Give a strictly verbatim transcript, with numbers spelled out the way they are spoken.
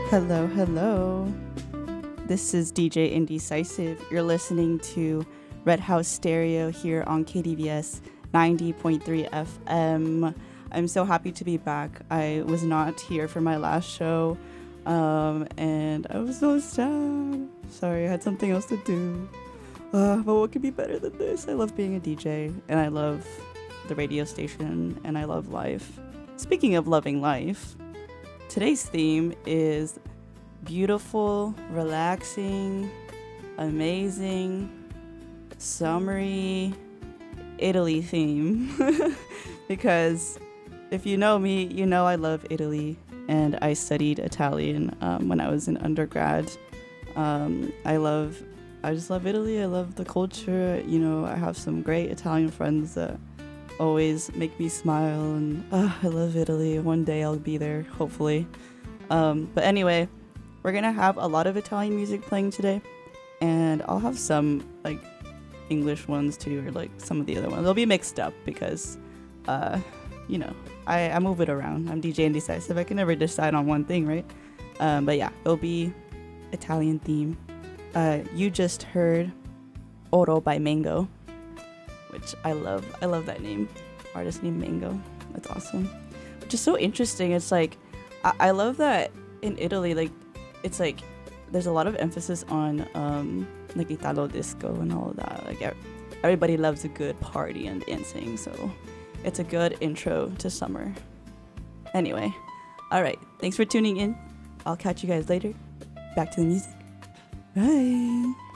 Hello, hello. This is D J Indecisive. You're listening to Red House Stereo here on K D V S ninety point three F M. I'm so happy to be back. I was not here for my last show, um, and I was so sad. Sorry, I had something else to do. Uh, but what could be better than this? I love being a D J, and I love the radio station, and I love life. Speaking of loving life, today's theme is beautiful, relaxing, amazing, summery Italy theme. Because if you know me, you know I love Italy, and I studied Italian um, when I was in undergrad. Um, I love, I just love Italy. I love the culture. You know, I have some great Italian friends that always make me smile, and uh, I love Italy. One day I'll be there, hopefully. Um, but anyway, we're gonna have a lot of Italian music playing today, and I'll have some like English ones too, or like some of the other ones. They'll be mixed up because, uh, you know, I, I move it around. I'm D J Indecisive. I can never decide on one thing, right? Um, but yeah, it'll be Italian theme. Uh, you just heard Oro by Mango, which I love. I love that name. Artist named Mango. That's awesome. Which is so interesting. It's like, I, I love that in Italy, like, it's like, there's a lot of emphasis on, um, like, Italo disco and all of that. Like, ev- everybody loves a good party and dancing, so it's a good intro to summer. Anyway, all right. Thanks for tuning in. I'll catch you guys later. Back to the music. Bye.